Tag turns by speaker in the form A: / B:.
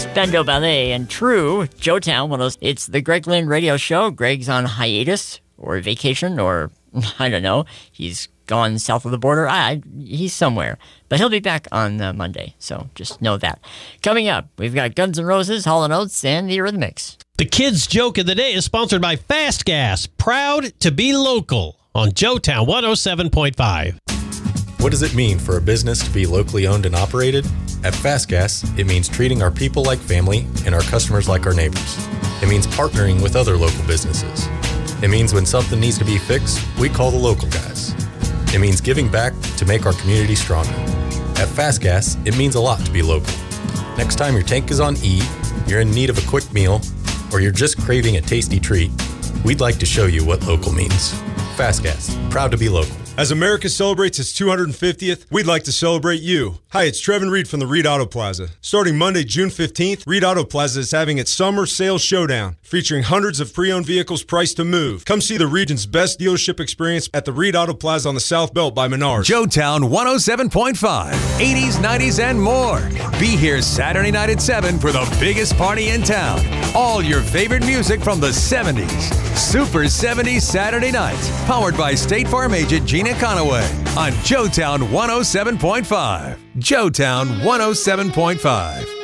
A: Spendo Ballet and True, Joetown. It's the Greg Lynn radio show. Greg's on hiatus or vacation or I don't know. He's gone south of the border. He's somewhere. But he'll be back on Monday, so just know that. Coming up, we've got Guns N' Roses, Hall & Oates, and the Eurythmics.
B: The Kids' Joke of the Day is sponsored by Fast Gas, proud to be local on Joetown 107.5.
C: What does it mean for a business to be locally owned and operated? At Fast Gas, it means treating our people like family and our customers like our neighbors. It means partnering with other local businesses. It means when something needs to be fixed, we call the local guys. It means giving back to make our community stronger. At Fast Gas, it means a lot to be local. Next time your tank is on E, you're in need of a quick meal, or you're just craving a tasty treat, we'd like to show you what local means. Fast Gas, proud to be local.
D: As America celebrates its 250th, we'd like to celebrate you. Hi, it's Trevin Reed from the Reed Auto Plaza. Starting Monday, June 15th, Reed Auto Plaza is having its Summer Sales Showdown, featuring hundreds of pre-owned vehicles priced to move. Come see the region's best dealership experience at the Reed Auto Plaza on the South Belt by Menards.
E: Joetown 107.5, 80s, 90s, and more. Be here Saturday night at 7 for the biggest party in town. All your favorite music from the 70s. Super 70s Saturday nights, powered by State Farm agent Gina Conaway on Joetown 107.5. Joetown 107.5.